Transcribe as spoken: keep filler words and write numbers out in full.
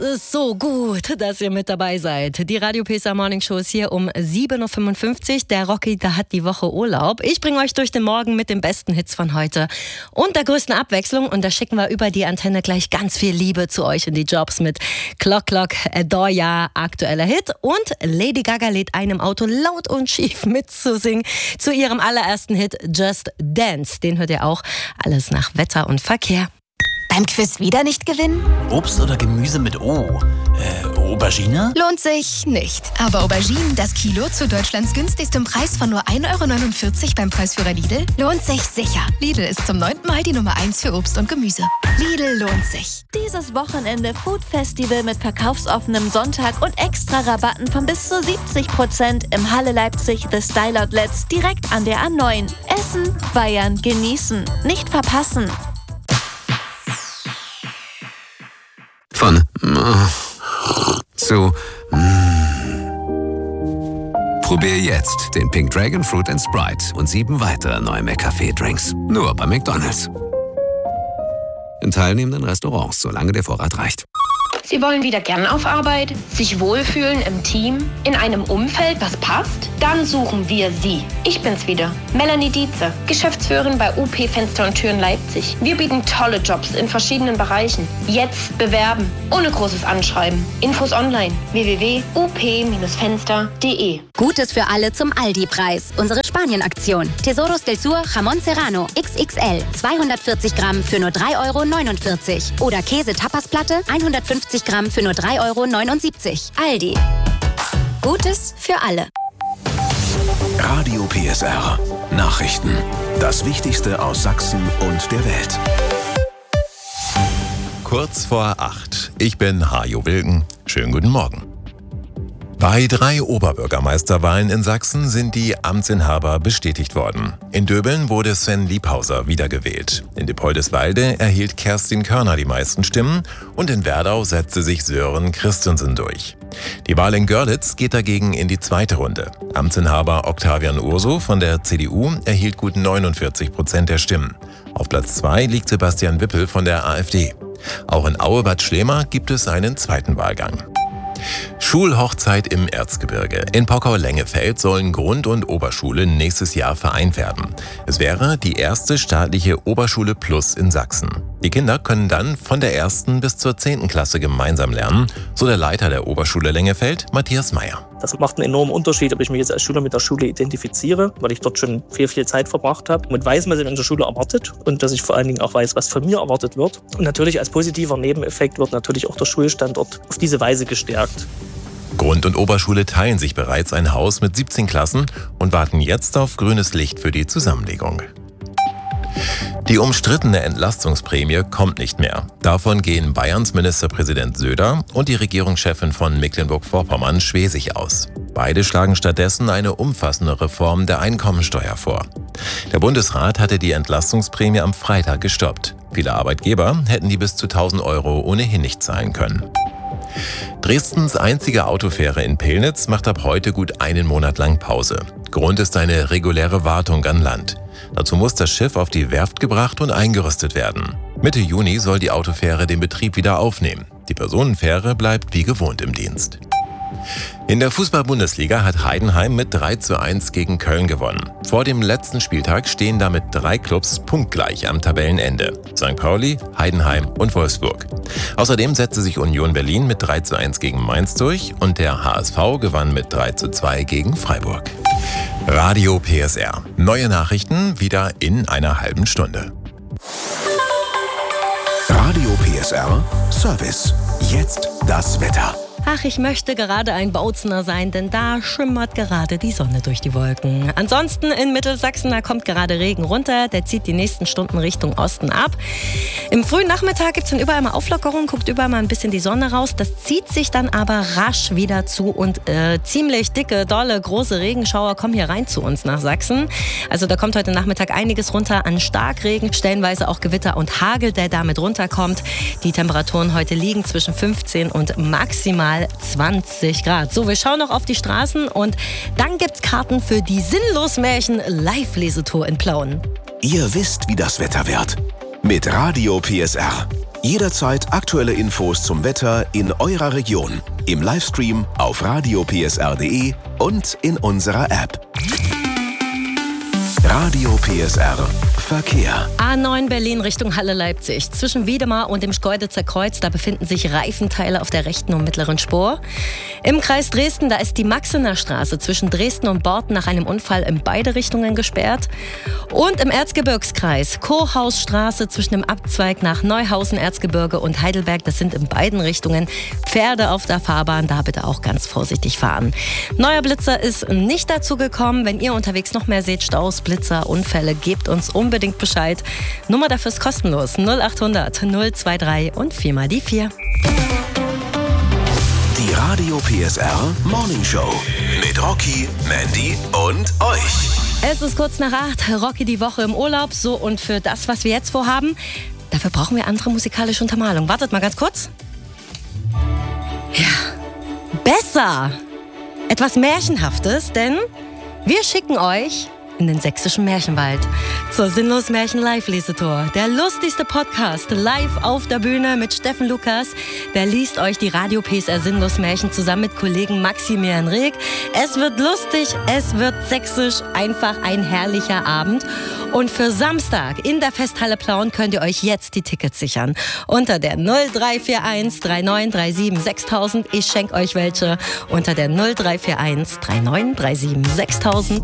ist so gut, dass ihr mit dabei seid. Die Radio P S R Morning Show ist hier um sieben Uhr fünfundfünfzig. Der Rocky, der hat die Woche Urlaub. Ich bringe euch durch den Morgen mit den besten Hits von heute und der größten Abwechslung. Und da schicken wir über die Antenne gleich ganz viel Liebe zu euch in die Jobs mit Clock Clock, Adore, aktueller Hit. Und Lady Gaga lädt einem Auto laut und schief mitzusingen zu ihrem allerersten Hit Just Dance. Den hört ihr auch. Alles nach Wetter und Verkehr. Beim Quiz wieder nicht gewinnen? Obst oder Gemüse mit O? Äh, Aubergine? Lohnt sich nicht. Aber Auberginen, das Kilo zu Deutschlands günstigstem Preis von nur ein Euro neunundvierzig beim Preisführer Lidl, lohnt sich sicher. Lidl ist zum neunten Mal die Nummer eins für Obst und Gemüse. Lidl lohnt sich. Dieses Wochenende Food Festival mit verkaufsoffenem Sonntag und extra Rabatten von bis zu siebzig Prozent im Halle Leipzig The Style Outlets direkt an der A neun. Essen, feiern, genießen. Nicht verpassen. Von zu Probier jetzt den Pink Dragon Fruit and Sprite und sieben weitere neue McCafé-Drinks. Nur bei McDonald's. In teilnehmenden Restaurants, solange der Vorrat reicht. Sie wollen wieder gern auf Arbeit, sich wohlfühlen im Team, in einem Umfeld, was passt? Dann suchen wir Sie. Ich bin's wieder, Melanie Dietze, Geschäftsführerin bei U P Fenster und Türen Leipzig. Wir bieten tolle Jobs in verschiedenen Bereichen. Jetzt bewerben, ohne großes Anschreiben. Infos online, w w w punkt u p fenster punkt d e. Gutes für alle zum Aldi-Preis. Unsere Spanien-Aktion. Tesoros del Sur Jamón Serrano X X L. zweihundertvierzig Gramm für nur drei Euro neunundvierzig. Oder Käse-Tapasplatte hundertfünfzig Gramm für nur drei Euro neunundsiebzig. Aldi. Gutes für alle. Radio P S R. Nachrichten. Das Wichtigste aus Sachsen und der Welt. Kurz vor acht. Ich bin Hajo Wilken. Schönen guten Morgen. Bei drei Oberbürgermeisterwahlen in Sachsen sind die Amtsinhaber bestätigt worden. In Döbeln wurde Sven Liebhauser wiedergewählt. In Dippoldiswalde erhielt Kerstin Körner die meisten Stimmen und in Werdau setzte sich Sören Christensen durch. Die Wahl in Görlitz geht dagegen in die zweite Runde. Amtsinhaber Octavian Urso von der C D U erhielt gut neunundvierzig Prozent der Stimmen. Auf Platz zwei liegt Sebastian Wippel von der AfD. Auch in Aue-Bad Schlema gibt es einen zweiten Wahlgang. Schulhochzeit im Erzgebirge. In Pockau-Lengefeld sollen Grund- und Oberschule nächstes Jahr vereint werden. Es wäre die erste staatliche Oberschule Plus in Sachsen. Die Kinder können dann von der ersten bis zur zehnten Klasse gemeinsam lernen, so der Leiter der Oberschule Lengefeld, Matthias Meyer. Das macht einen enormen Unterschied, ob ich mich jetzt als Schüler mit der Schule identifiziere, weil ich dort schon viel, viel Zeit verbracht habe und weiß, was in der Schule erwartet und dass ich vor allen Dingen auch weiß, was von mir erwartet wird. Und natürlich als positiver Nebeneffekt wird natürlich auch der Schulstandort auf diese Weise gestärkt. Grund- und Oberschule teilen sich bereits ein Haus mit siebzehn Klassen und warten jetzt auf grünes Licht für die Zusammenlegung. Die umstrittene Entlastungsprämie kommt nicht mehr. Davon gehen Bayerns Ministerpräsident Söder und die Regierungschefin von Mecklenburg-Vorpommern Schwesig aus. Beide schlagen stattdessen eine umfassende Reform der Einkommensteuer vor. Der Bundesrat hatte die Entlastungsprämie am Freitag gestoppt. Viele Arbeitgeber hätten die bis zu tausend Euro ohnehin nicht zahlen können. Dresdens einzige Autofähre in Pillnitz macht ab heute gut einen Monat lang Pause. Grund ist eine reguläre Wartung an Land. Dazu muss das Schiff auf die Werft gebracht und eingerüstet werden. Mitte Juni soll die Autofähre den Betrieb wieder aufnehmen. Die Personenfähre bleibt wie gewohnt im Dienst. In der Fußball-Bundesliga hat Heidenheim mit drei zu eins gegen Köln gewonnen. Vor dem letzten Spieltag stehen damit drei Clubs punktgleich am Tabellenende. Sankt Pauli, Heidenheim und Wolfsburg. Außerdem setzte sich Union Berlin mit drei zu eins gegen Mainz durch und der H S V gewann mit drei zu zwei gegen Freiburg. Radio P S R. Neue Nachrichten wieder in einer halben Stunde. Radio P S R Service. Jetzt das Wetter. Ach, ich möchte gerade ein Bautzener sein, denn da schimmert gerade die Sonne durch die Wolken. Ansonsten in Mittelsachsen, da kommt gerade Regen runter, der zieht die nächsten Stunden Richtung Osten ab. Im frühen Nachmittag gibt es dann überall mal Auflockerung, guckt überall mal ein bisschen die Sonne raus. Das zieht sich dann aber rasch wieder zu und äh, ziemlich dicke, dolle, große Regenschauer kommen hier rein zu uns nach Sachsen. Also da kommt heute Nachmittag einiges runter an Starkregen, stellenweise auch Gewitter und Hagel, der damit runterkommt. Die Temperaturen heute liegen zwischen fünfzehn und maximal zwanzig Grad. So, wir schauen noch auf die Straßen und dann gibt's Karten für die Sinnlos-Märchen-Live-Lesetour in Plauen. Ihr wisst, wie das Wetter wird. Mit Radio P S R. Jederzeit aktuelle Infos zum Wetter in eurer Region. Im Livestream auf radio p s r punkt d e und in unserer App. Radio P S R Verkehr. A neun Berlin Richtung Halle-Leipzig. Zwischen Wiedemar und dem Schkeuditzer Kreuz, da befinden sich Reifenteile auf der rechten und mittleren Spur. Im Kreis Dresden, da ist die Maxener Straße zwischen Dresden und Borten nach einem Unfall in beide Richtungen gesperrt. Und im Erzgebirgskreis Kohausstraße zwischen dem Abzweig nach Neuhausen, Erzgebirge und Heidelberg, das sind in beiden Richtungen Pferde auf der Fahrbahn, da bitte auch ganz vorsichtig fahren. Neuer Blitzer ist nicht dazu gekommen. Wenn ihr unterwegs noch mehr seht, Staus, Blitzer, Unfälle, gebt uns unbedingt Bescheid. Nummer dafür ist kostenlos. null acht hundert null zwei drei und viermal die vier. Die Radio P S R Morning Show mit Rocky, Mandy und euch. Es ist kurz nach acht. Rocky die Woche im Urlaub. So, und für das, was wir jetzt vorhaben, dafür brauchen wir andere musikalische Untermalung. Wartet mal ganz kurz. Ja, besser. Etwas Märchenhaftes, denn wir schicken euch in den sächsischen Märchenwald zur Sinnlos Märchen Live-Lesetour. Der lustigste Podcast live auf der Bühne mit Steffen Lukas. Der liest euch die Radio P S R Sinnlos Märchen zusammen mit Kollegen Maximilian Reg. Es wird lustig, es wird sächsisch, einfach ein herrlicher Abend. Und für Samstag in der Festhalle Plauen könnt ihr euch jetzt die Tickets sichern. Unter der null drei vier eins drei neun drei sieben sechstausend. Ich schenke euch welche. Unter der null drei vier eins drei neun drei sieben sechstausend.